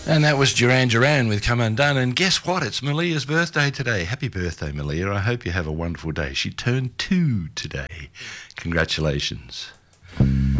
And that was Duran Duran with Come Undone. And guess what? It's Malia's birthday today. Happy birthday, Malia. I hope you have a wonderful day. She turned 2 today. Congratulations.